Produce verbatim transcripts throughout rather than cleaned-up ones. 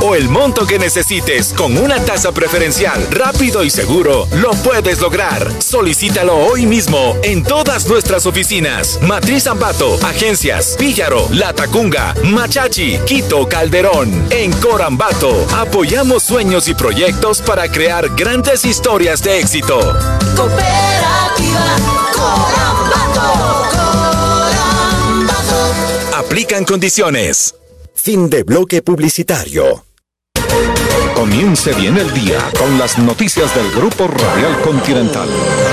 o el monto que necesites con una tasa preferencial, rápido y seguro, lo puedes lograr. Solicítalo hoy mismo en todas nuestras oficinas. Matriz Ambato, Agencias, Píllaro, Latacunga, Machachi, Quito, Calderón. En Corambato, apoyamos sueños y proyectos para crear grandes historias de éxito. Cooperativa Corambato. Corambato. Aplican condiciones. Fin de bloque publicitario. Comience bien el día con las noticias del Grupo Radial Continental.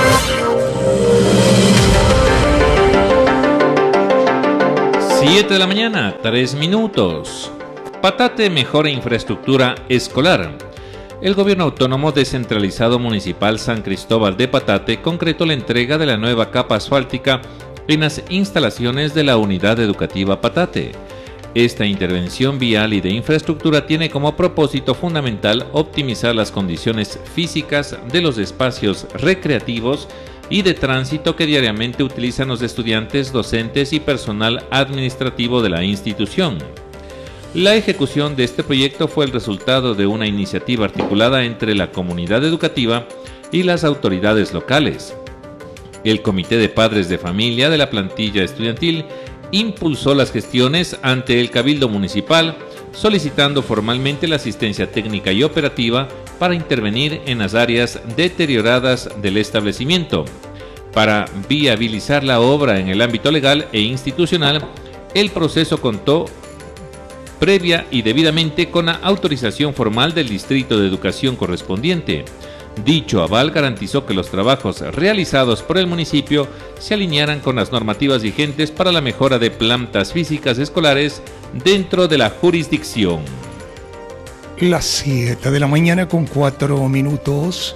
siete de la mañana, tres minutos. Patate mejora infraestructura escolar. El Gobierno Autónomo Descentralizado Municipal San Cristóbal de Patate concretó la entrega de la nueva capa asfáltica en las instalaciones de la Unidad Educativa Patate. Esta intervención vial y de infraestructura tiene como propósito fundamental optimizar las condiciones físicas de los espacios recreativos y de tránsito que diariamente utilizan los estudiantes, docentes y personal administrativo de la institución. La ejecución de este proyecto fue el resultado de una iniciativa articulada entre la comunidad educativa y las autoridades locales. El Comité de Padres de Familia de la plantilla estudiantil impulsó las gestiones ante el Cabildo Municipal, solicitando formalmente la asistencia técnica y operativa para intervenir en las áreas deterioradas del establecimiento. Para viabilizar la obra en el ámbito legal e institucional, el proceso contó previa y debidamente con la autorización formal del Distrito de Educación correspondiente. Dicho aval garantizó que los trabajos realizados por el municipio se alinearan con las normativas vigentes para la mejora de plantas físicas escolares dentro de la jurisdicción. Las siete de la mañana con cuatro minutos.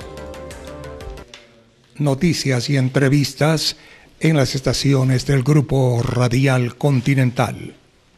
Noticias y entrevistas en las estaciones del Grupo Radial Continental.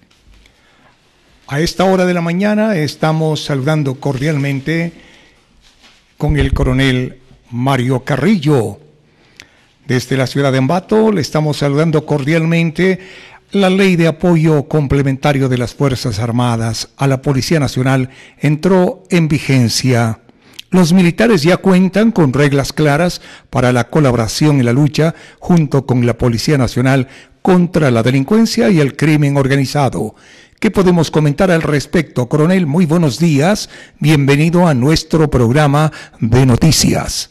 A esta hora de la mañana estamos saludando cordialmente con el coronel Mario Carrillo. Desde la ciudad de Ambato le estamos saludando cordialmente. La ley de apoyo complementario de las Fuerzas Armadas a la Policía Nacional entró en vigencia. Los militares ya cuentan con reglas claras para la colaboración en la lucha junto con la Policía Nacional contra la delincuencia y el crimen organizado. ¿Qué podemos comentar al respecto, coronel? Muy buenos días. Bienvenido a nuestro programa de noticias.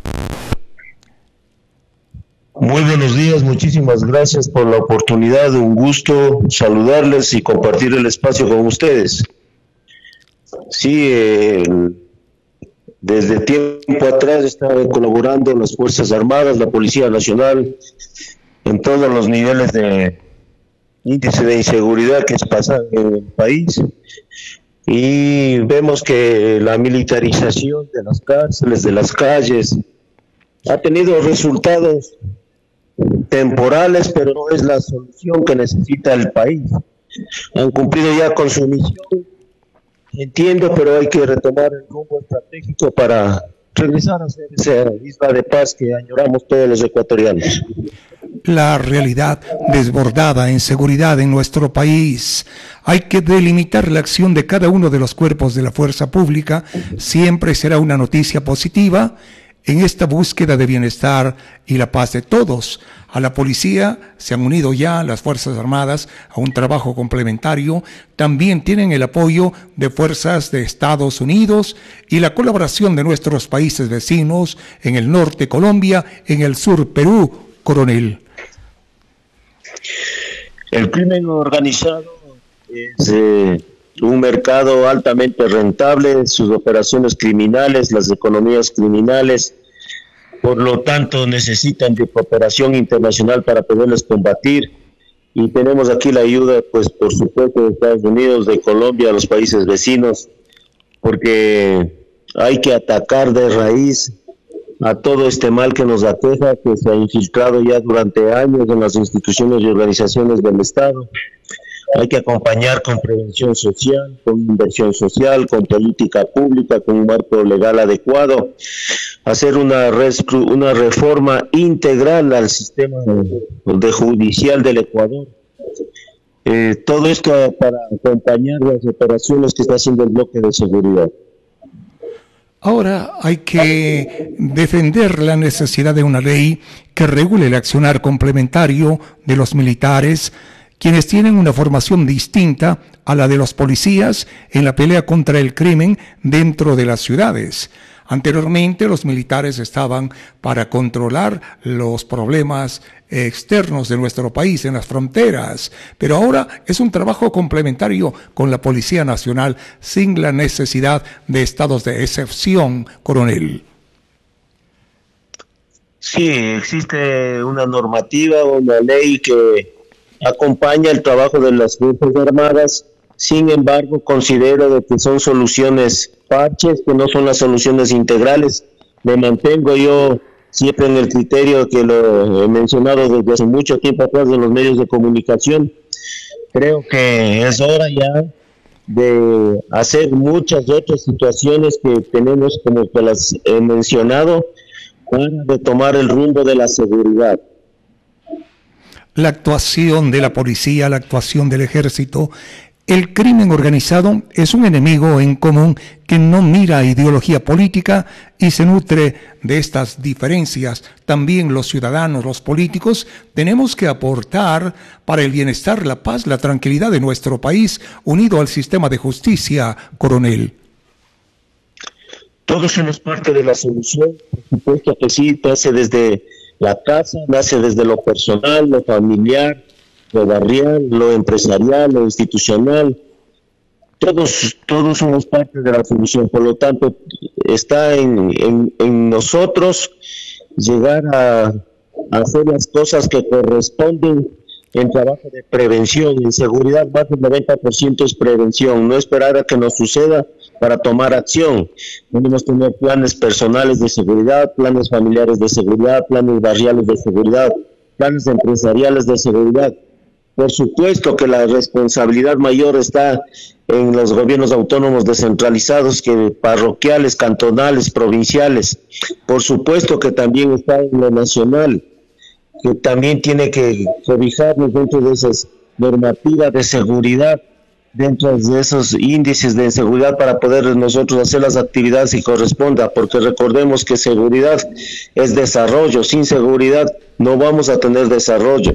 Muy buenos días, muchísimas gracias por la oportunidad, un gusto saludarles y compartir el espacio con ustedes. Sí, eh, desde tiempo atrás están colaborando las Fuerzas Armadas, la Policía Nacional, en todos los niveles de índice de inseguridad que se pasa en el país, y vemos que la militarización de las cárceles, de las calles, ha tenido resultados temporales, pero no es la solución que necesita el país. Han cumplido ya con su misión, entiendo, pero hay que retomar el rumbo estratégico para regresar a ser esa isla de paz que añoramos todos los ecuatorianos. La realidad desbordada en seguridad en nuestro país. Hay que delimitar la acción de cada uno de los cuerpos de la fuerza pública. Siempre será una noticia positiva en esta búsqueda de bienestar y la paz de todos. A la policía se han unido ya las Fuerzas Armadas a un trabajo complementario. También tienen el apoyo de fuerzas de Estados Unidos y la colaboración de nuestros países vecinos en el norte Colombia, en el sur Perú, coronel. El crimen organizado es eh, un mercado altamente rentable, sus operaciones criminales, las economías criminales, por lo tanto necesitan de cooperación internacional para poderles combatir, y tenemos aquí la ayuda, pues por supuesto, de Estados Unidos, de Colombia, los países vecinos, porque hay que atacar de raíz a todo este mal que nos aqueja, que se ha infiltrado ya durante años en las instituciones y organizaciones del Estado. Hay que acompañar con prevención social, con inversión social, con política pública, con un marco legal adecuado, hacer una, una reforma integral al sistema de judicial del Ecuador, Eh, todo esto para acompañar las operaciones que está haciendo el bloque de seguridad. Ahora hay que defender la necesidad de una ley que regule el accionar complementario de los militares, quienes tienen una formación distinta a la de los policías en la pelea contra el crimen dentro de las ciudades. Anteriormente los militares estaban para controlar los problemas externos de nuestro país en las fronteras, pero ahora es un trabajo complementario con la Policía Nacional sin la necesidad de estados de excepción, coronel. Sí, existe una normativa, una ley que acompaña el trabajo de las Fuerzas Armadas. Sin embargo, considero de que son soluciones parches, que no son las soluciones integrales. Me mantengo yo siempre en el criterio que lo he mencionado desde hace mucho tiempo atrás en los medios de comunicación. Creo que es hora ya de hacer muchas otras situaciones que tenemos, como que las he mencionado, para retomar el rumbo de la seguridad. La actuación de la policía, la actuación del ejército. El crimen organizado es un enemigo en común que no mira ideología política y se nutre de estas diferencias. También los ciudadanos, los políticos, tenemos que aportar para el bienestar, la paz, la tranquilidad de nuestro país, unido al sistema de justicia, coronel. Todos somos parte de la solución, por supuesto que sí, nace desde la casa, nace desde lo personal, lo familiar, lo barrial, lo empresarial, lo institucional. Todos, todos somos parte de la solución, por lo tanto, está en, en, en nosotros llegar a, a hacer las cosas que corresponden en trabajo de prevención. En seguridad, más del noventa por ciento es prevención, no esperar a que nos suceda para tomar acción. Debemos tener planes personales de seguridad, planes familiares de seguridad, planes barriales de seguridad, planes empresariales de seguridad. Por supuesto que la responsabilidad mayor está en los gobiernos autónomos descentralizados, que parroquiales, cantonales, provinciales. Por supuesto que también está en lo nacional, que también tiene que cobijarnos dentro de esas normativas de seguridad, dentro de esos índices de seguridad para poder nosotros hacer las actividades que corresponda, porque recordemos que seguridad es desarrollo, sin seguridad no vamos a tener desarrollo.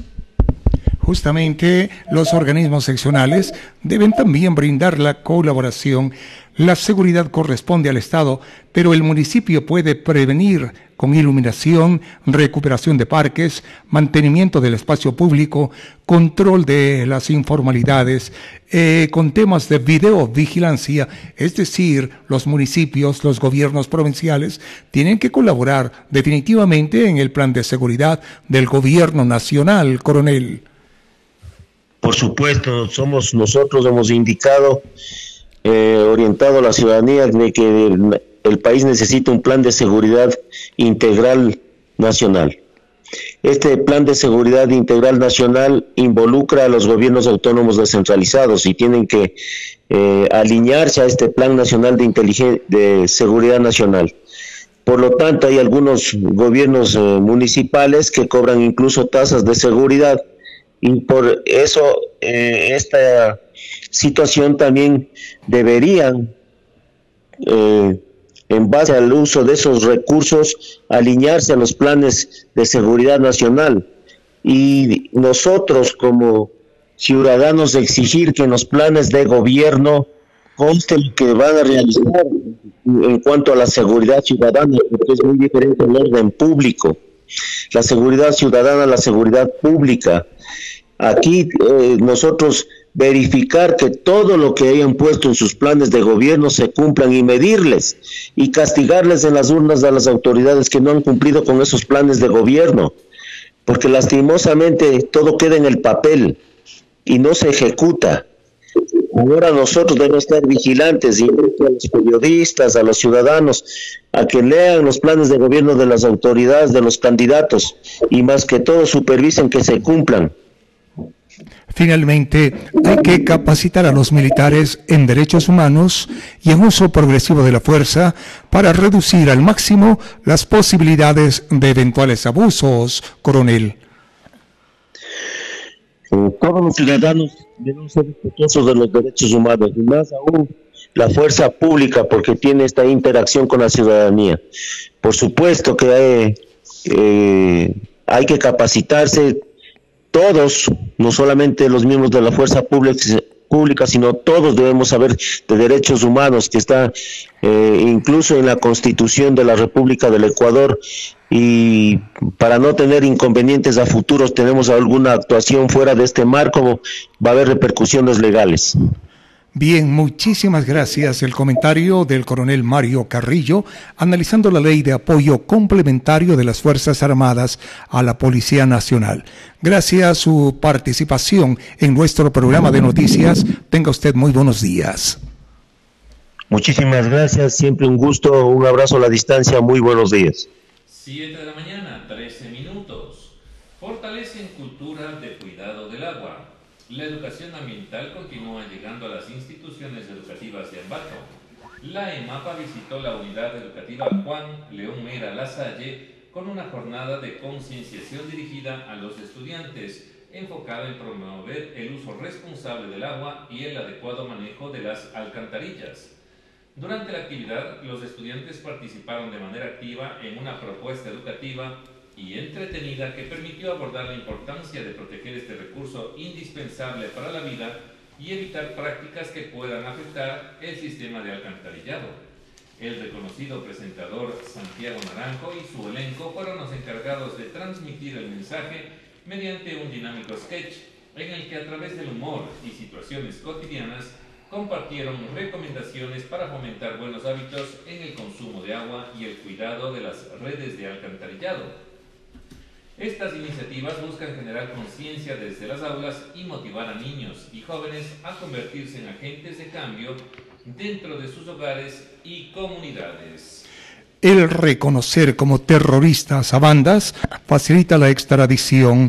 Justamente los organismos seccionales deben también brindar la colaboración. La seguridad corresponde al Estado, pero el municipio puede prevenir con iluminación, recuperación de parques, mantenimiento del espacio público, control de las informalidades, eh, con temas de videovigilancia. Es decir, los municipios, los gobiernos provinciales tienen que colaborar definitivamente en el plan de seguridad del gobierno nacional, coronel. Por supuesto, somos nosotros hemos indicado, eh, orientado a la ciudadanía de que el, el país necesita un plan de seguridad integral nacional. Este plan de seguridad integral nacional involucra a los gobiernos autónomos descentralizados y tienen que eh, alinearse a este plan nacional de, inteligen- de seguridad nacional. Por lo tanto, hay algunos gobiernos eh, municipales que cobran incluso tasas de seguridad. Y por eso eh, esta situación también deberían, eh, en base al uso de esos recursos, alinearse a los planes de seguridad nacional. Y nosotros como ciudadanos exigir que en los planes de gobierno conste lo que van a realizar en cuanto a la seguridad ciudadana, porque es muy diferente el orden público. La seguridad ciudadana, la seguridad pública. Aquí eh, nosotros verificar que todo lo que hayan puesto en sus planes de gobierno se cumplan y medirles y castigarles en las urnas a las autoridades que no han cumplido con esos planes de gobierno, porque lastimosamente todo queda en el papel y no se ejecuta. Ahora nosotros debemos estar vigilantes, y a los periodistas, a los ciudadanos, a que lean los planes de gobierno de las autoridades, de los candidatos, y más que todo supervisen que se cumplan. Finalmente, hay que capacitar a los militares en derechos humanos y en uso progresivo de la fuerza para reducir al máximo las posibilidades de eventuales abusos, coronel. Eh, todos los ciudadanos deben ser respetuosos de los derechos humanos, y más aún la fuerza pública, porque tiene esta interacción con la ciudadanía. Por supuesto que hay, eh, hay que capacitarse todos, no solamente los miembros de la fuerza pública, pública, sino todos debemos saber de derechos humanos, que está eh, incluso en la Constitución de la República del Ecuador, y para no tener inconvenientes a futuros, tenemos alguna actuación fuera de este marco, va a haber repercusiones legales. Bien, muchísimas gracias. El comentario del coronel Mario Carrillo, analizando la ley de apoyo complementario de las Fuerzas Armadas a la Policía Nacional. Gracias a su participación en nuestro programa de noticias. Tenga usted muy buenos días. Muchísimas gracias, siempre un gusto, un abrazo a la distancia, muy buenos días. siete de la mañana, trece minutos. Fortalecen cultura de cuidado del agua. La educación ambiental continúa llegando a las instituciones educativas de Ambato. La EMAPA visitó la unidad educativa Juan León Mera Lasalle con una jornada de concienciación dirigida a los estudiantes, enfocada en promover el uso responsable del agua y el adecuado manejo de las alcantarillas. Durante la actividad, los estudiantes participaron de manera activa en una propuesta educativa y entretenida que permitió abordar la importancia de proteger este recurso indispensable para la vida y evitar prácticas que puedan afectar el sistema de alcantarillado. El reconocido presentador Santiago Naranjo y su elenco fueron los encargados de transmitir el mensaje mediante un dinámico sketch en el que, a través del humor y situaciones cotidianas, compartieron recomendaciones para fomentar buenos hábitos en el consumo de agua y el cuidado de las redes de alcantarillado. Estas iniciativas buscan generar conciencia desde las aulas y motivar a niños y jóvenes a convertirse en agentes de cambio dentro de sus hogares y comunidades. El reconocer como terroristas a bandas facilita la extradición.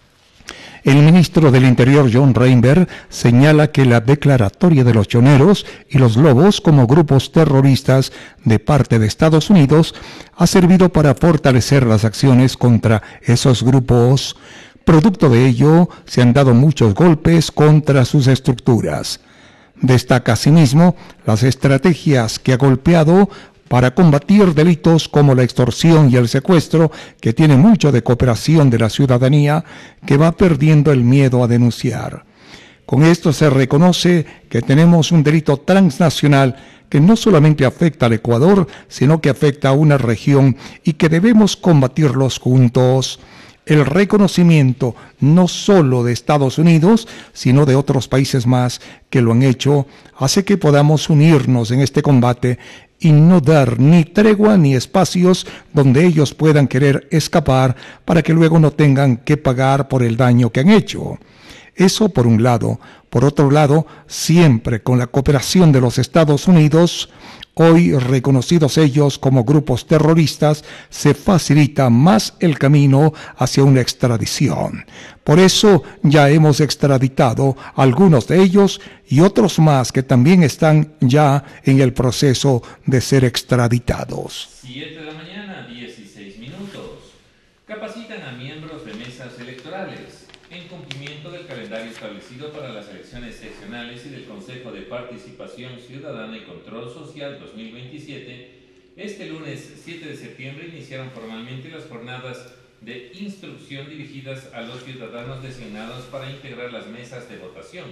El ministro del Interior, John Reinberg, señala que la declaratoria de los Choneros y los Lobos como grupos terroristas de parte de Estados Unidos ha servido para fortalecer las acciones contra esos grupos. Producto de ello, se han dado muchos golpes contra sus estructuras. Destaca asimismo las estrategias que ha golpeado para combatir delitos como la extorsión y el secuestro, que tiene mucho de cooperación de la ciudadanía, que va perdiendo el miedo a denunciar. Con esto se reconoce que tenemos un delito transnacional que no solamente afecta al Ecuador, sino que afecta a una región y que debemos combatirlos juntos. El reconocimiento no solo de Estados Unidos, sino de otros países más que lo han hecho, hace que podamos unirnos en este combate y no dar ni tregua ni espacios donde ellos puedan querer escapar para que luego no tengan que pagar por el daño que han hecho. Eso por un lado. Por otro lado, siempre con la cooperación de los Estados Unidos, hoy reconocidos ellos como grupos terroristas, se facilita más el camino hacia una extradición. Por eso ya hemos extraditado a algunos de ellos y otros más que también están ya en el proceso de ser extraditados. siete de la mañana, dieciséis minutos. Capacitan a miembros de mesas electorales en cumplimiento del calendario establecido para las elecciones seccionales y del Consejo de Participación Ciudadana y Control Social dos mil veintisiete. Este lunes siete de septiembre iniciaron formalmente las jornadas de instrucción dirigidas a los ciudadanos designados para integrar las mesas de votación.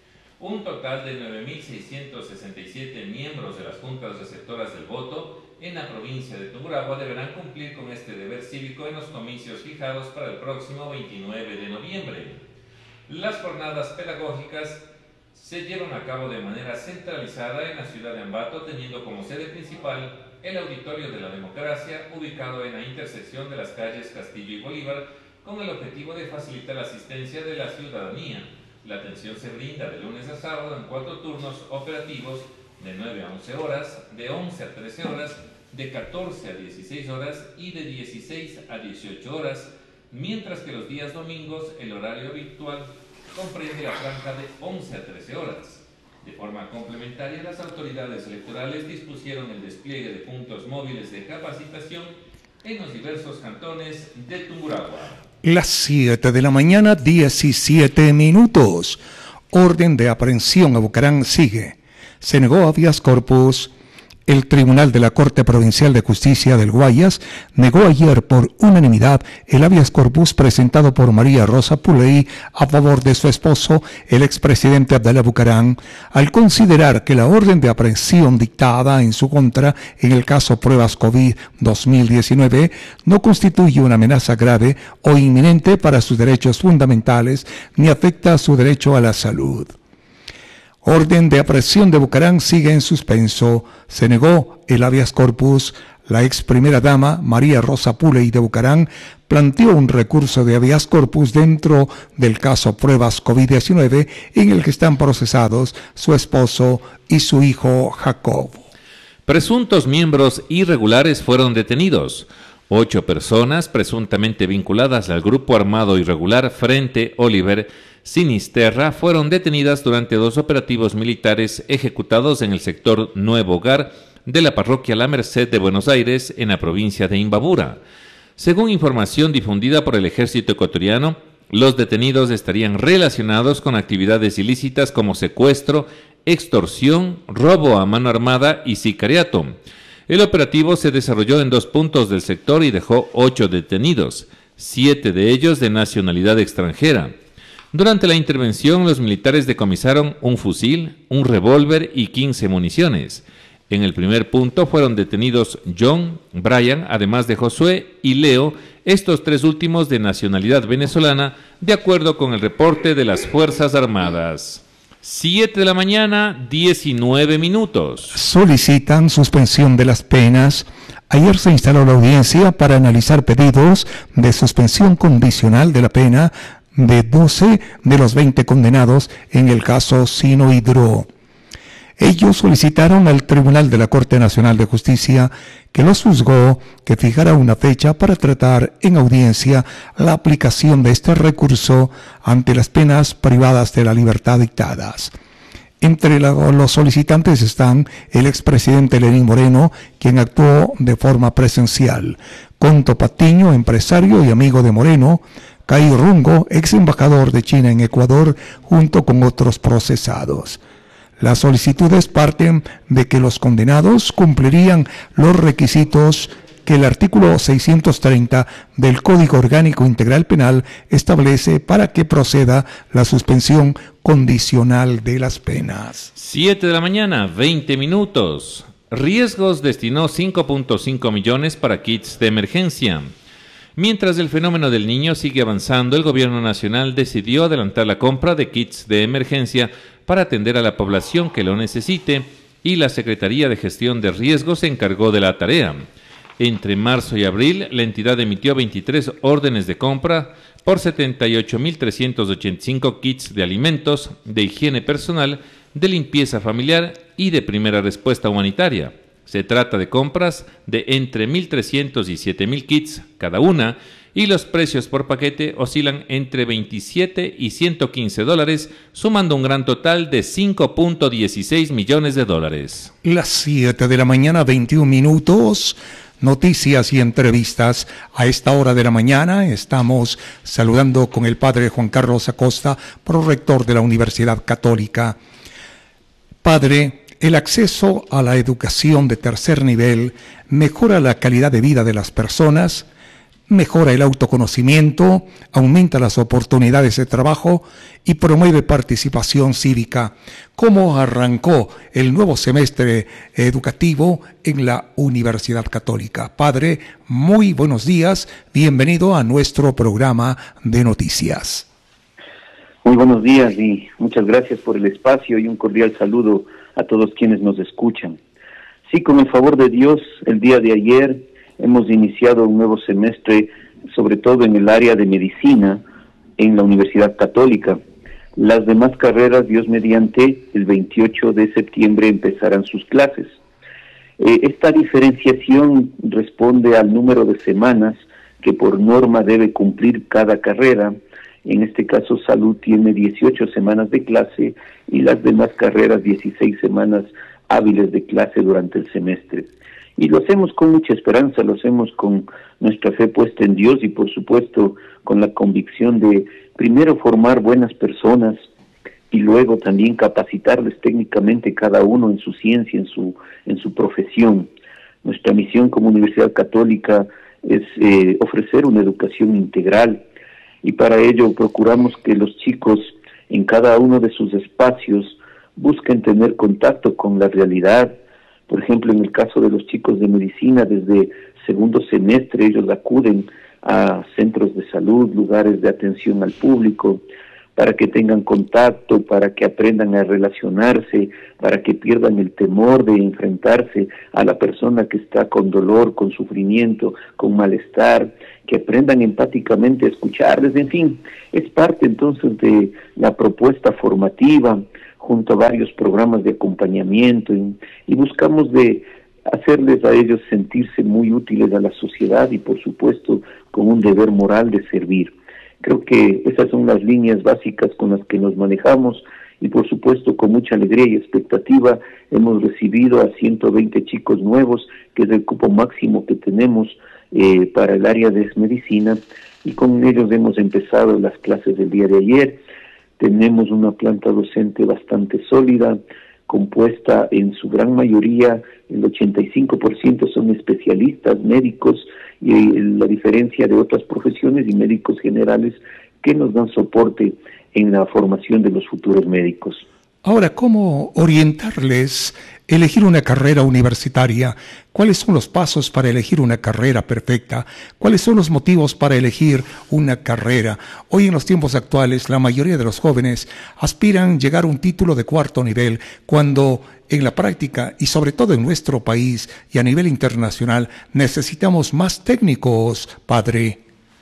Un total de nueve mil seiscientos sesenta y siete miembros de las juntas receptoras del voto en la provincia de Tungurahua deberán cumplir con este deber cívico en los comicios fijados para el próximo veintinueve de noviembre. Las jornadas pedagógicas se llevan a cabo de manera centralizada en la ciudad de Ambato, teniendo como sede principal el Auditorio de la Democracia, ubicado en la intersección de las calles Castillo y Bolívar, con el objetivo de facilitar la asistencia de la ciudadanía. La atención se brinda de lunes a sábado en cuatro turnos operativos, de nueve a once horas, de once a trece horas, de catorce a dieciséis horas y de dieciséis a dieciocho horas, mientras que los días domingos el horario habitual comprende la franja de once a trece horas. De forma complementaria, las autoridades electorales dispusieron el despliegue de puntos móviles de capacitación en los diversos cantones de Tungurahua. Las siete de la mañana, diecisiete minutos. Orden de aprehensión a Bucarán sigue. Se negó habeas corpus. El Tribunal de la Corte Provincial de Justicia del Guayas negó ayer por unanimidad el habeas corpus presentado por María Rosa Puley a favor de su esposo, el expresidente Abdalá Bucarán, al considerar que la orden de aprehensión dictada en su contra en el caso Pruebas COVID dos mil diecinueve no constituye una amenaza grave o inminente para sus derechos fundamentales ni afecta su derecho a la salud. Orden de aprehensión de Bucarán sigue en suspenso. Se negó el habeas corpus. La ex primera dama, María Rosa Puley de Bucarán, planteó un recurso de habeas corpus dentro del caso Pruebas COVID diecinueve en el que están procesados su esposo y su hijo Jacob. Presuntos miembros irregulares fueron detenidos. Ocho personas presuntamente vinculadas al grupo armado irregular Frente Oliver Sinisterra fueron detenidas durante dos operativos militares ejecutados en el sector Nuevo Hogar de la parroquia La Merced de Buenos Aires, en la provincia de Imbabura. Según información difundida por el ejército ecuatoriano, los detenidos estarían relacionados con actividades ilícitas como secuestro, extorsión, robo a mano armada y sicariato. El operativo se desarrolló en dos puntos del sector y dejó ocho detenidos, siete de ellos de nacionalidad extranjera. Durante la intervención, los militares decomisaron un fusil, un revólver y quince municiones. En el primer punto fueron detenidos John, Brian, además de Josué y Leo, estos tres últimos de nacionalidad venezolana, de acuerdo con el reporte de las Fuerzas Armadas. siete de la mañana, diecinueve minutos. Solicitan suspensión de las penas. Ayer se instaló la audiencia para analizar pedidos de suspensión condicional de la pena de doce de los veinte condenados en el caso Sino Hidro. Ellos solicitaron al Tribunal de la Corte Nacional de Justicia, que los juzgó, que fijara una fecha para tratar en audiencia la aplicación de este recurso ante las penas privadas de la libertad dictadas. Entre la, los solicitantes están el expresidente Lenín Moreno, quien actuó de forma presencial, Conto Patiño, empresario y amigo de Moreno, Cay Rungo, ex embajador de China en Ecuador, junto con otros procesados. Las solicitudes parten de que los condenados cumplirían los requisitos que el artículo seiscientos treinta del Código Orgánico Integral Penal establece para que proceda la suspensión condicional de las penas. siete de la mañana, veinte minutos. Riesgos destinó cinco punto cinco millones para kits de emergencia. Mientras el fenómeno del niño sigue avanzando, el gobierno nacional decidió adelantar la compra de kits de emergencia para atender a la población que lo necesite, y la Secretaría de Gestión de Riesgos se encargó de la tarea. Entre marzo y abril, la entidad emitió veintitrés órdenes de compra por setenta y ocho mil trescientos ochenta y cinco kits de alimentos, de higiene personal, de limpieza familiar y de primera respuesta humanitaria. Se trata de compras de entre mil trescientos y siete mil kits cada una, y los precios por paquete oscilan entre veintisiete y ciento quince dólares, sumando un gran total de cinco punto dieciséis millones de dólares. Las siete de la mañana, veintiún minutos. Noticias y entrevistas. A esta hora de la mañana estamos saludando con el padre Juan Carlos Acosta, prorector de la Universidad Católica. Padre, el acceso a la educación de tercer nivel mejora la calidad de vida de las personas, mejora el autoconocimiento, aumenta las oportunidades de trabajo y promueve participación cívica. ¿Cómo arrancó el nuevo semestre educativo en la Universidad Católica? Padre, muy buenos días, bienvenido a nuestro programa de noticias. Muy buenos días y muchas gracias por el espacio y un cordial saludo a todos quienes nos escuchan. Sí, con el favor de Dios, el día de ayer hemos iniciado un nuevo semestre, sobre todo en el área de medicina, en la Universidad Católica. Las demás carreras, Dios mediante, el veintiocho de septiembre empezarán sus clases. Eh, esta diferenciación responde al número de semanas que por norma debe cumplir cada carrera. En este caso, salud tiene dieciocho semanas de clase y las demás carreras dieciséis semanas hábiles de clase durante el semestre. Y lo hacemos con mucha esperanza, lo hacemos con nuestra fe puesta en Dios y por supuesto con la convicción de primero formar buenas personas y luego también capacitarles técnicamente cada uno en su ciencia, en su, en su profesión. Nuestra misión como Universidad Católica es eh, ofrecer una educación integral y para ello procuramos que los chicos en cada uno de sus espacios busquen tener contacto con la realidad. Por ejemplo, en el caso de los chicos de medicina, desde segundo semestre ellos acuden a centros de salud, lugares de atención al público, para que tengan contacto, para que aprendan a relacionarse, para que pierdan el temor de enfrentarse a la persona que está con dolor, con sufrimiento, con malestar, que aprendan empáticamente a escucharles, en fin, es parte entonces de la propuesta formativa, junto a varios programas de acompañamiento, y, y buscamos de hacerles a ellos sentirse muy útiles a la sociedad y por supuesto con un deber moral de servir. Creo que esas son las líneas básicas con las que nos manejamos y por supuesto con mucha alegría y expectativa hemos recibido a ciento veinte chicos nuevos, que es el cupo máximo que tenemos eh, para el área de medicina, y con ellos hemos empezado las clases del día de ayer. Tenemos una planta docente bastante sólida, compuesta en su gran mayoría, el ochenta y cinco por ciento son especialistas, médicos, y la diferencia de otras profesiones y médicos generales que nos dan soporte en la formación de los futuros médicos. Ahora, ¿cómo orientarles elegir una carrera universitaria? ¿Cuáles son los pasos para elegir una carrera perfecta? ¿Cuáles son los motivos para elegir una carrera? Hoy en los tiempos actuales, la mayoría de los jóvenes aspiran llegar a un título de cuarto nivel, cuando en la práctica, y sobre todo en nuestro país y a nivel internacional, necesitamos más técnicos, padre.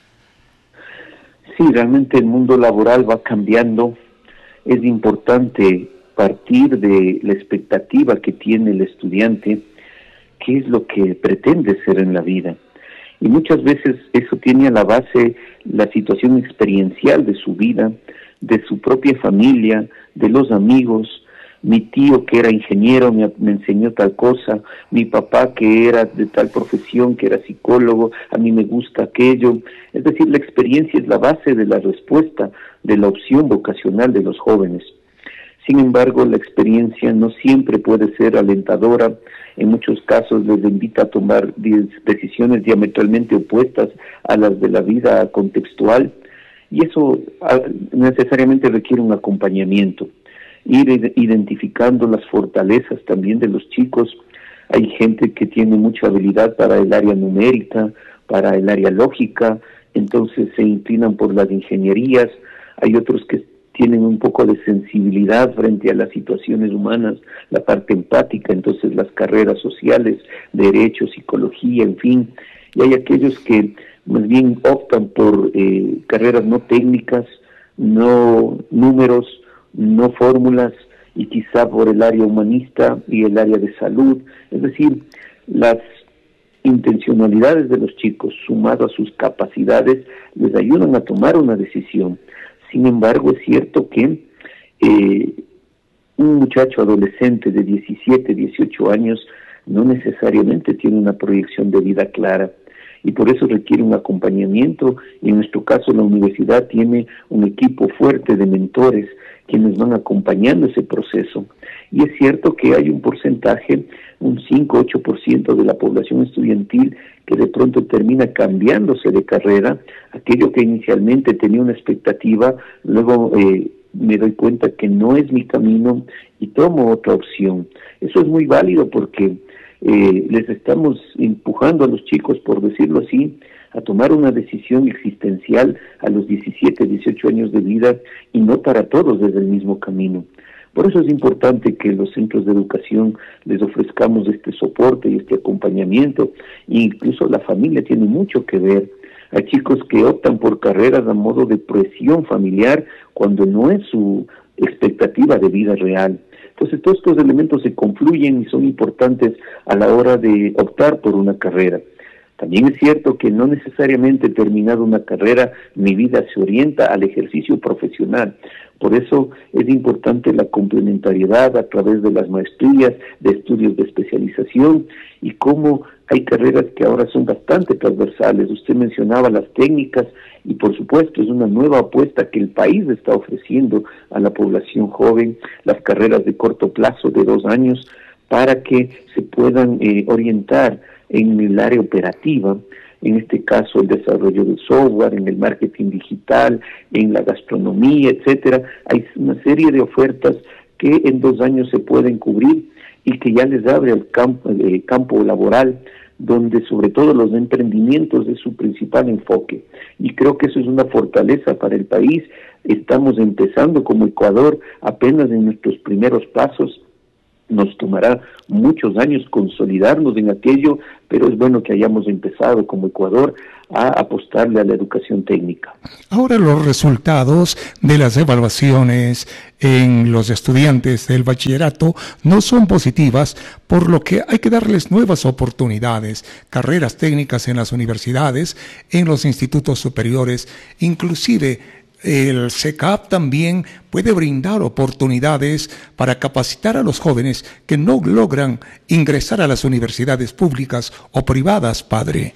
Sí, realmente el mundo laboral va cambiando. Es importante partir de la expectativa que tiene el estudiante, qué es lo que pretende ser en la vida. Y muchas veces eso tiene a la base la situación experiencial de su vida, de su propia familia, de los amigos. Mi tío que era ingeniero me, me enseñó tal cosa, mi papá que era de tal profesión, que era psicólogo, a mí me gusta aquello. Es decir, la experiencia es la base de la respuesta de la opción vocacional de los jóvenes. Sin embargo, la experiencia no siempre puede ser alentadora. En muchos casos les invita a tomar decisiones diametralmente opuestas a las de la vida contextual, y eso necesariamente requiere un acompañamiento. Ir identificando las fortalezas también de los chicos. Hay gente que tiene mucha habilidad para el área numérica, para el área lógica, entonces se inclinan por las ingenierías. Hay otros que tienen un poco de sensibilidad frente a las situaciones humanas, la parte empática, entonces las carreras sociales, derecho, psicología, en fin. Y hay aquellos que más bien optan por eh, carreras no técnicas, no números, no fórmulas, y quizá por el área humanista y el área de salud. Es decir, las intencionalidades de los chicos, sumado a sus capacidades, les ayudan a tomar una decisión. Sin embargo, es cierto que eh, un muchacho adolescente de diecisiete, dieciocho años no necesariamente tiene una proyección de vida clara, y por eso requiere un acompañamiento, y en nuestro caso la universidad tiene un equipo fuerte de mentores quienes van acompañando ese proceso. Y es cierto que hay un porcentaje, un cinco a ocho por ciento de la población estudiantil que de pronto termina cambiándose de carrera. Aquello que inicialmente tenía una expectativa, luego eh, me doy cuenta que no es mi camino y tomo otra opción. Eso es muy válido porque eh, les estamos empujando a los chicos, por decirlo así, a tomar una decisión existencial a los diecisiete, dieciocho años de vida, y no para todos desde el mismo camino. Por eso es importante que los centros de educación les ofrezcamos este soporte y este acompañamiento, e incluso la familia tiene mucho que ver. Hay chicos que optan por carreras a modo de presión familiar cuando no es su expectativa de vida real. Entonces todos estos elementos se confluyen y son importantes a la hora de optar por una carrera. También es cierto que no necesariamente terminado una carrera mi vida se orienta al ejercicio profesional. Por eso es importante la complementariedad a través de las maestrías, de estudios de especialización, y cómo hay carreras que ahora son bastante transversales. Usted mencionaba las técnicas, y por supuesto es una nueva apuesta que el país está ofreciendo a la población joven, las carreras de corto plazo de dos años, para que se puedan eh, orientar en el área operativa, en este caso el desarrollo del software, en el marketing digital, en la gastronomía, etcétera. Hay una serie de ofertas que en dos años se pueden cubrir y que ya les abre el campo, el campo laboral, donde sobre todo los emprendimientos es su principal enfoque. Y creo que eso es una fortaleza para el país. Estamos empezando como Ecuador apenas en nuestros primeros pasos. Nos tomará muchos años consolidarnos en aquello, pero es bueno que hayamos empezado como Ecuador a apostarle a la educación técnica. Ahora los resultados de las evaluaciones en los estudiantes del bachillerato no son positivas, por lo que hay que darles nuevas oportunidades, carreras técnicas en las universidades, en los institutos superiores, inclusive el S E C A P también puede brindar oportunidades para capacitar a los jóvenes que no logran ingresar a las universidades públicas o privadas, padre.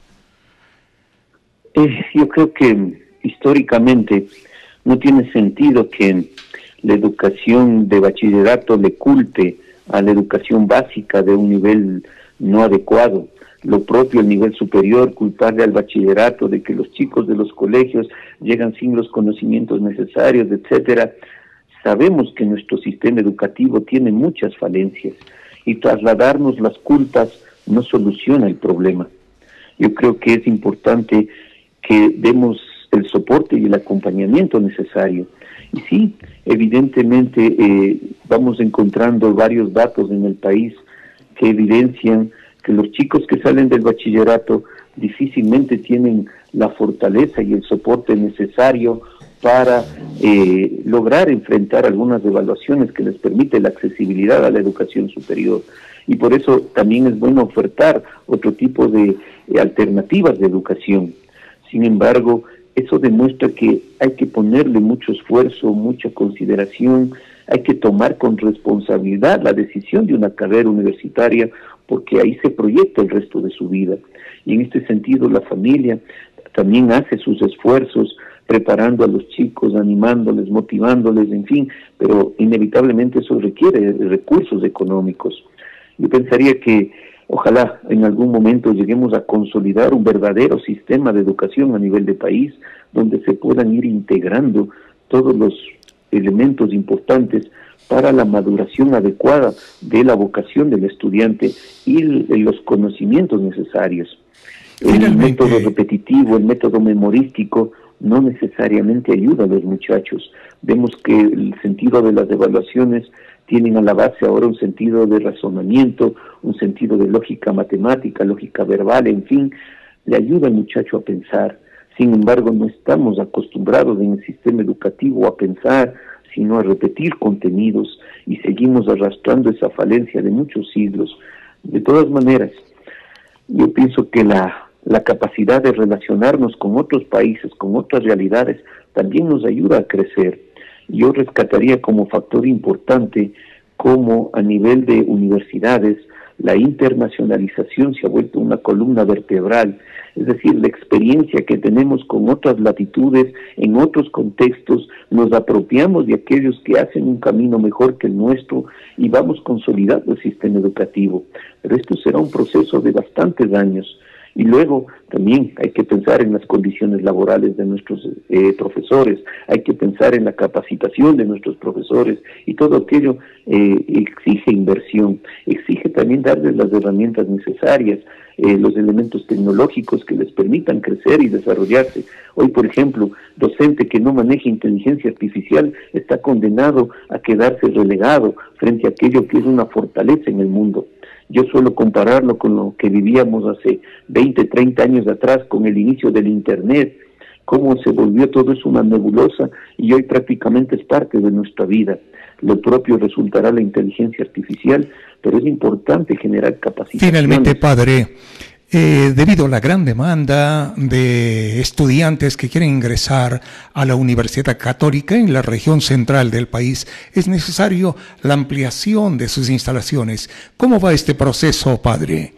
Eh, yo creo que históricamente no tiene sentido que la educación de bachillerato le culpe a la educación básica de un nivel no adecuado. Lo propio el nivel superior, culparle al bachillerato de que los chicos de los colegios llegan sin los conocimientos necesarios, etcétera. Sabemos que nuestro sistema educativo tiene muchas falencias y trasladarnos las culpas no soluciona el problema. Yo creo que es importante que demos el soporte y el acompañamiento necesario. Y sí, evidentemente eh, vamos encontrando varios datos en el país que evidencian que los chicos que salen del bachillerato difícilmente tienen la fortaleza y el soporte necesario para eh, lograr enfrentar algunas evaluaciones que les permite la accesibilidad a la educación superior. Y por eso también es bueno ofertar otro tipo de eh, alternativas de educación. Sin embargo, eso demuestra que hay que ponerle mucho esfuerzo, mucha consideración, hay que tomar con responsabilidad la decisión de una carrera universitaria, porque ahí se proyecta el resto de su vida. Y en este sentido la familia también hace sus esfuerzos preparando a los chicos, animándoles, motivándoles, en fin, pero inevitablemente eso requiere recursos económicos. Yo pensaría que ojalá en algún momento lleguemos a consolidar un verdadero sistema de educación a nivel de país, donde se puedan ir integrando todos los elementos importantes para la maduración adecuada de la vocación del estudiante y los conocimientos necesarios. El método repetitivo, el método memorístico, no necesariamente ayuda a los muchachos. Vemos que el sentido de las evaluaciones tienen a la base ahora un sentido de razonamiento, un sentido de lógica matemática, lógica verbal, en fin, le ayuda al muchacho a pensar. Sin embargo, no estamos acostumbrados en el sistema educativo a pensar, sino a repetir contenidos, y seguimos arrastrando esa falencia de muchos siglos. De todas maneras, yo pienso que la, la capacidad de relacionarnos con otros países, con otras realidades, también nos ayuda a crecer. Yo rescataría como factor importante cómo a nivel de universidades la internacionalización se ha vuelto una columna vertebral, es decir, la experiencia que tenemos con otras latitudes, en otros contextos, nos apropiamos de aquellos que hacen un camino mejor que el nuestro y vamos consolidando el sistema educativo. Pero esto será un proceso de bastantes años. Y luego también hay que pensar en las condiciones laborales de nuestros eh, profesores, hay que pensar en la capacitación de nuestros profesores, y todo aquello eh, exige inversión, exige también darles las herramientas necesarias, eh, los elementos tecnológicos que les permitan crecer y desarrollarse. Hoy, por ejemplo, docente que no maneje inteligencia artificial está condenado a quedarse relegado frente a aquello que es una fortaleza en el mundo. Yo suelo compararlo con lo que vivíamos hace veinte, treinta años atrás con el inicio del Internet, cómo se volvió todo eso una nebulosa y hoy prácticamente es parte de nuestra vida. Lo propio resultará la inteligencia artificial, pero es importante generar capacidad. Finalmente, padre, Eh, debido a la gran demanda de estudiantes que quieren ingresar a la Universidad Católica en la región central del país, es necesario la ampliación de sus instalaciones. ¿Cómo va este proceso, padre?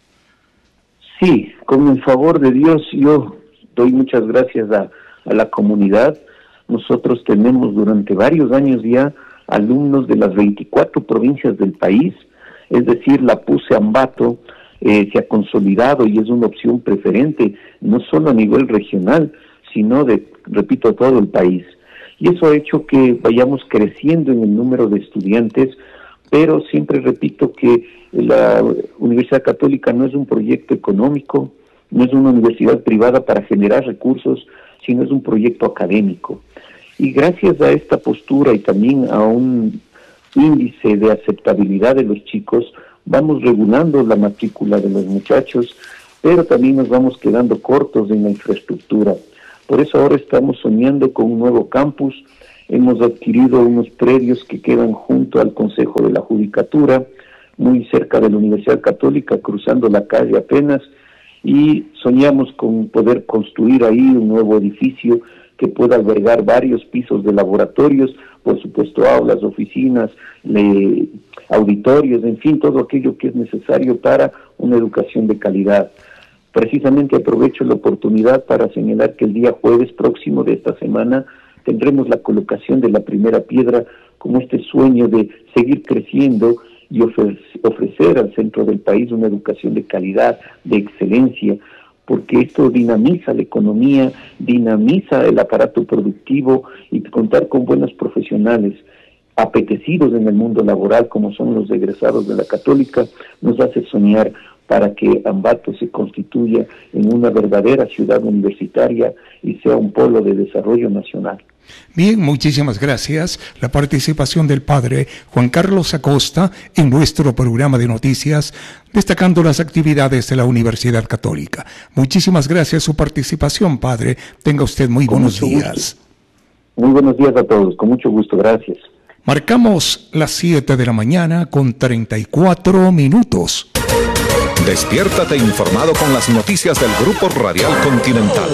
Sí, con el favor de Dios, yo doy muchas gracias a, a la comunidad. Nosotros tenemos durante varios años ya alumnos de las veinticuatro provincias del país, es decir, la P U C E Ambato eh, se ha consolidado y es una opción preferente, no solo a nivel regional, sino de, repito, todo el país. Y eso ha hecho que vayamos creciendo en el número de estudiantes, pero siempre repito que la Universidad Católica no es un proyecto económico, no es una universidad privada para generar recursos, sino es un proyecto académico. Y gracias a esta postura y también a un índice de aceptabilidad de los chicos, vamos regulando la matrícula de los muchachos, pero también nos vamos quedando cortos en la infraestructura. Por eso ahora estamos soñando con un nuevo campus. Hemos adquirido unos predios que quedan junto al Consejo de la Judicatura, muy cerca de la Universidad Católica, cruzando la calle apenas, y soñamos con poder construir ahí un nuevo edificio que pueda albergar varios pisos de laboratorios, por supuesto aulas, oficinas, le, auditorios, en fin, todo aquello que es necesario para una educación de calidad. Precisamente aprovecho la oportunidad para señalar que el día jueves próximo de esta semana tendremos la colocación de la primera piedra como este sueño de seguir creciendo y ofrecer al centro del país una educación de calidad, de excelencia, porque esto dinamiza la economía, dinamiza el aparato productivo, y contar con buenos profesionales apetecidos en el mundo laboral, como son los egresados de la Católica, nos hace soñar para que Ambato se constituya en una verdadera ciudad universitaria y sea un polo de desarrollo nacional. Bien, muchísimas gracias. La participación del padre Juan Carlos Acosta en nuestro programa de noticias, destacando las actividades de la Universidad Católica. Muchísimas gracias su participación, padre. Tenga usted muy Con buenos mucho días. Gusto. Muy buenos días a todos, con mucho gusto, gracias. Marcamos las siete de la mañana con treinta y cuatro minutos. Despiértate informado con las noticias del Grupo Radial Continental.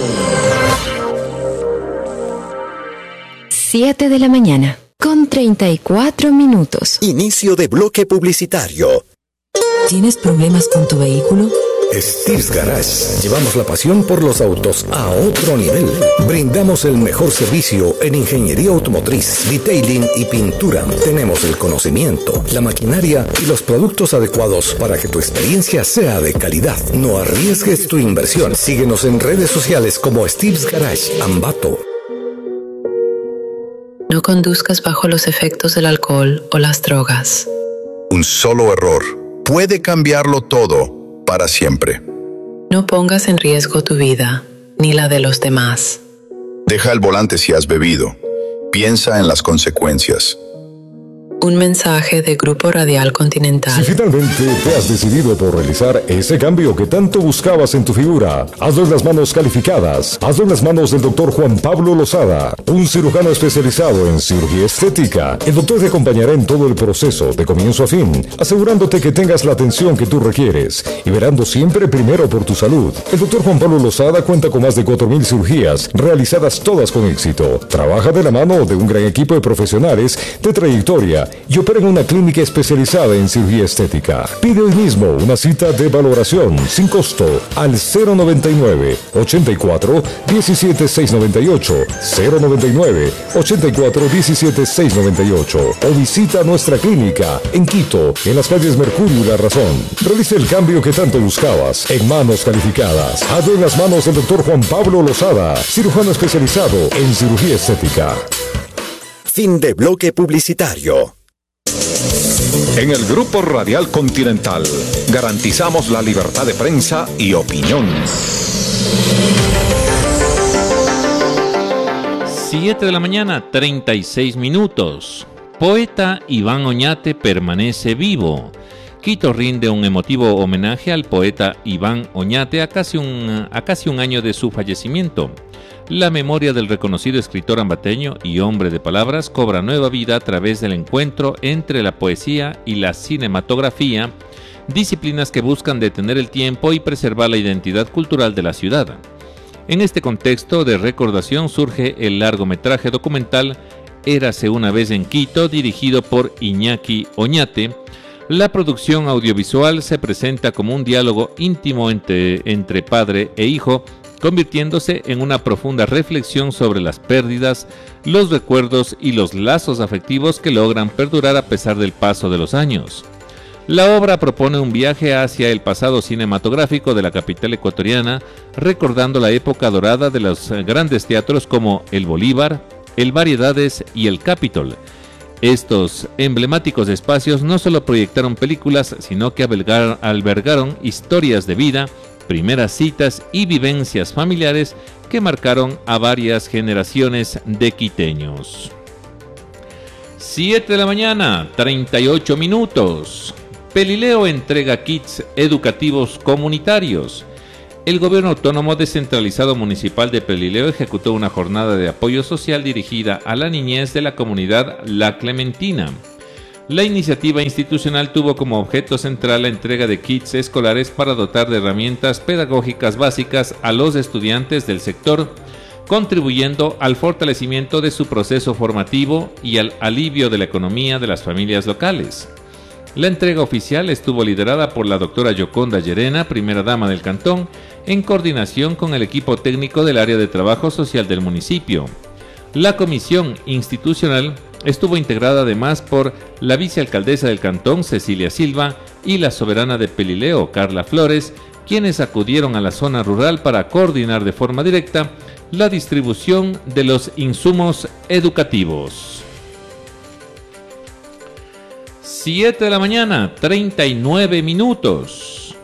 siete de la mañana, con treinta y cuatro minutos. Inicio de bloque publicitario. ¿Tienes problemas con tu vehículo? Steve's Garage. Llevamos la pasión por los autos a otro nivel. Brindamos el mejor servicio en ingeniería automotriz, detailing y pintura. Tenemos el conocimiento, la maquinaria y los productos adecuados para que tu experiencia sea de calidad. No arriesgues tu inversión. Síguenos en redes sociales como Steve's Garage Ambato. No conduzcas bajo los efectos del alcohol o las drogas. Un solo error puede cambiarlo todo para siempre. No pongas en riesgo tu vida, ni la de los demás. Deja el volante si has bebido. Piensa en las consecuencias. Un mensaje de Grupo Radial Continental. Si finalmente te has decidido por realizar ese cambio que tanto buscabas en tu figura, hazlo en las manos calificadas. Hazlo en las manos del doctor Juan Pablo Lozada, un cirujano especializado en cirugía estética. El doctor te acompañará en todo el proceso, de comienzo a fin, asegurándote que tengas la atención que tú requieres y verando siempre primero por tu salud. El doctor Juan Pablo Lozada cuenta con más de cuatro mil cirugías, realizadas todas con éxito. Trabaja de la mano de un gran equipo de profesionales de trayectoria y opera en una clínica especializada en cirugía estética. Pide hoy mismo una cita de valoración sin costo al cero noventa y nueve, ochenta y cuatro, diecisiete, seiscientos noventa y ocho, cero noventa y nueve, ochenta y cuatro, diecisiete, seiscientos noventa y ocho o visita nuestra clínica en Quito, en las calles Mercurio y La Razón. Realiza el cambio que tanto buscabas en manos calificadas. Hazlo en las manos del doctor Juan Pablo Lozada, cirujano especializado en cirugía estética. Fin de bloque publicitario. En el Grupo Radial Continental garantizamos la libertad de prensa y opinión. siete de la mañana, treinta y seis minutos. Poeta Iván Oñate permanece vivo. Quito rinde un emotivo homenaje al poeta Iván Oñate a casi un, a casi un año de su fallecimiento. La memoria del reconocido escritor ambateño y hombre de palabras cobra nueva vida a través del encuentro entre la poesía y la cinematografía, disciplinas que buscan detener el tiempo y preservar la identidad cultural de la ciudad. En este contexto de recordación surge el largometraje documental Érase una vez en Quito, dirigido por Iñaki Oñate. La producción audiovisual se presenta como un diálogo íntimo entre, entre padre e hijo, convirtiéndose en una profunda reflexión sobre las pérdidas, los recuerdos y los lazos afectivos que logran perdurar a pesar del paso de los años. La obra propone un viaje hacia el pasado cinematográfico de la capital ecuatoriana, recordando la época dorada de los grandes teatros como el Bolívar, el Variedades y el Capitol. Estos emblemáticos espacios no solo proyectaron películas, sino que albergaron, albergaron historias de vida, primeras citas y vivencias familiares que marcaron a varias generaciones de quiteños. siete de la mañana, treinta y ocho minutos. Pelileo entrega kits educativos comunitarios. El Gobierno Autónomo Descentralizado Municipal de Pelileo ejecutó una jornada de apoyo social dirigida a la niñez de la comunidad La Clementina. La iniciativa institucional tuvo como objeto central la entrega de kits escolares para dotar de herramientas pedagógicas básicas a los estudiantes del sector, contribuyendo al fortalecimiento de su proceso formativo y al alivio de la economía de las familias locales. La entrega oficial estuvo liderada por la doctora Yoconda Llerena, primera dama del cantón, en coordinación con el equipo técnico del área de trabajo social del municipio. La comisión institucional estuvo integrada además por la vicealcaldesa del cantón, Cecilia Silva, y la soberana de Pelileo, Carla Flores, quienes acudieron a la zona rural para coordinar de forma directa la distribución de los insumos educativos. siete de la mañana, treinta y nueve minutos.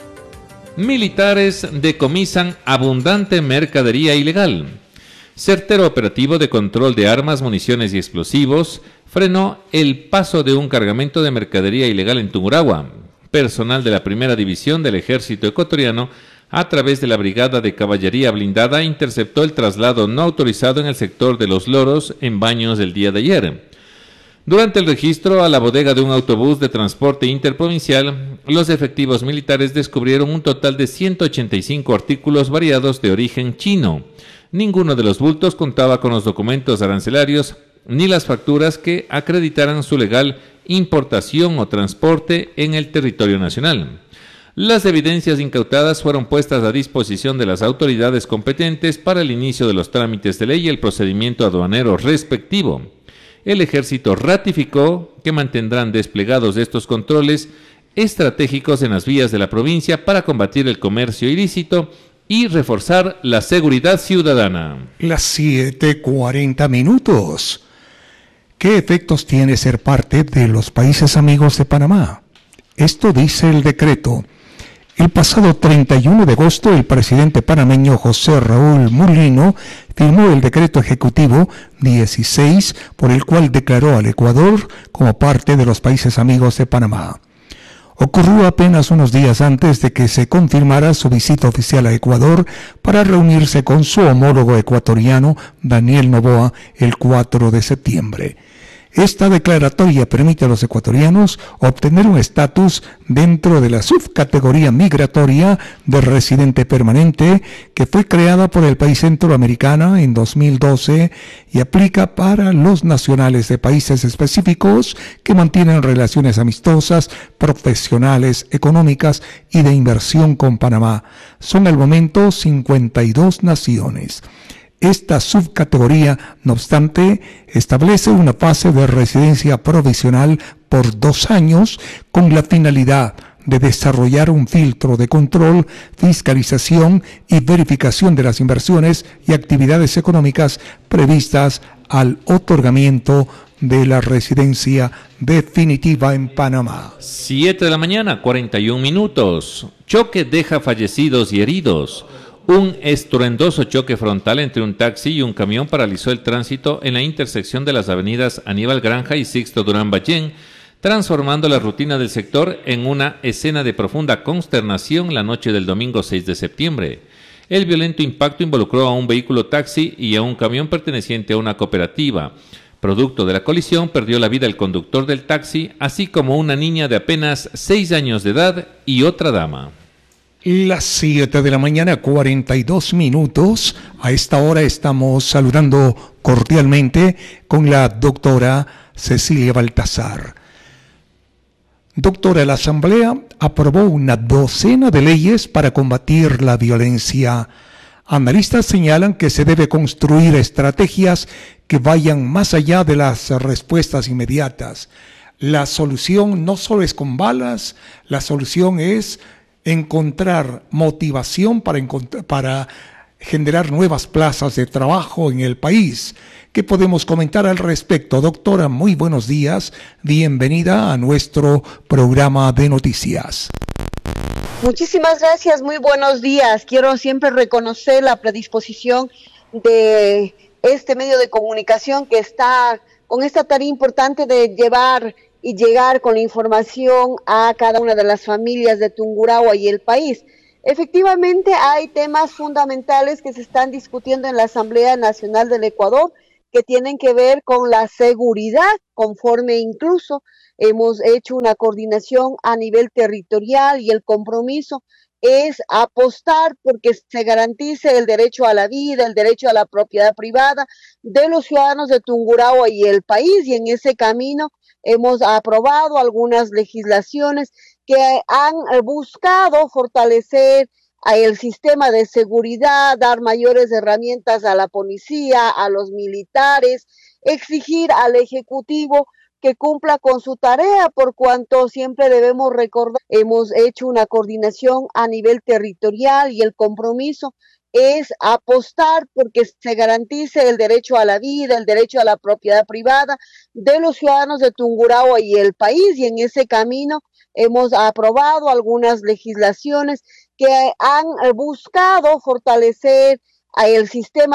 Militares decomisan abundante mercadería ilegal. Certero operativo de control de armas, municiones y explosivos frenó el paso de un cargamento de mercadería ilegal en Tungurahua. Personal de la primera división del ejército ecuatoriano, a través de la brigada de caballería blindada, interceptó el traslado no autorizado en el sector de Los Loros en Baños del día de ayer. Durante el registro a la bodega de un autobús de transporte interprovincial, los efectivos militares descubrieron un total de ciento ochenta y cinco artículos variados de origen chino. Ninguno de los bultos contaba con los documentos arancelarios ni las facturas que acreditaran su legal importación o transporte en el territorio nacional. Las evidencias incautadas fueron puestas a disposición de las autoridades competentes para el inicio de los trámites de ley y el procedimiento aduanero respectivo. El ejército ratificó que mantendrán desplegados estos controles estratégicos en las vías de la provincia para combatir el comercio ilícito y reforzar la seguridad ciudadana. Las siete cuarenta minutos. ¿Qué efectos tiene ser parte de los países amigos de Panamá? Esto dice el decreto. El pasado treinta y uno de agosto, el presidente panameño José Raúl Mulino firmó el decreto ejecutivo dieciséis, por el cual declaró al Ecuador como parte de los países amigos de Panamá. Ocurrió apenas unos días antes de que se confirmara su visita oficial a Ecuador para reunirse con su homólogo ecuatoriano Daniel Noboa el cuatro de septiembre. Esta declaratoria permite a los ecuatorianos obtener un estatus dentro de la subcategoría migratoria de residente permanente que fue creada por el país centroamericano en dos mil doce y aplica para los nacionales de países específicos que mantienen relaciones amistosas, profesionales, económicas y de inversión con Panamá. Son al momento cincuenta y dos naciones. Esta subcategoría, no obstante, establece una fase de residencia provisional por dos años con la finalidad de desarrollar un filtro de control, fiscalización y verificación de las inversiones y actividades económicas previstas al otorgamiento de la residencia definitiva en Panamá. siete de la mañana, cuarenta y un minutos. Choque deja fallecidos y heridos. Un estruendoso choque frontal entre un taxi y un camión paralizó el tránsito en la intersección de las avenidas Aníbal Granja y Sixto Durán Ballén, transformando la rutina del sector en una escena de profunda consternación la noche del domingo seis de septiembre. El violento impacto involucró a un vehículo taxi y a un camión perteneciente a una cooperativa. Producto de la colisión, perdió la vida el conductor del taxi, así como una niña de apenas seis años de edad y otra dama. Las siete de la mañana, cuarenta y dos minutos. A esta hora estamos saludando cordialmente con la doctora Cecilia Baltazar. Doctora, la Asamblea aprobó una docena de leyes para combatir la violencia. Analistas señalan que se debe construir estrategias que vayan más allá de las respuestas inmediatas. La solución no solo es con balas, la solución es encontrar motivación para, encont- para generar nuevas plazas de trabajo en el país. ¿Qué podemos comentar al respecto? Doctora, muy buenos días. Bienvenida a nuestro programa de noticias. Muchísimas gracias, muy buenos días. Quiero siempre reconocer la predisposición de este medio de comunicación que está con esta tarea importante de llevar y llegar con la información a cada una de las familias de Tungurahua y el país. Efectivamente, hay temas fundamentales que se están discutiendo en la Asamblea Nacional del Ecuador que tienen que ver con la seguridad, conforme incluso hemos hecho una coordinación a nivel territorial y el compromiso es apostar porque se garantice el derecho a la vida, el derecho a la propiedad privada de los ciudadanos de Tungurahua y el país, y en ese camino hemos aprobado algunas legislaciones que han buscado fortalecer el sistema de seguridad, dar mayores herramientas a la policía, a los militares, exigir al Ejecutivo que cumpla con su tarea, por cuanto siempre debemos recordar, hemos hecho una coordinación a nivel territorial y el compromiso es apostar porque se garantice el derecho a la vida, el derecho a la propiedad privada de los ciudadanos de Tungurahua y el país, y en ese camino hemos aprobado algunas legislaciones que han buscado fortalecer el sistema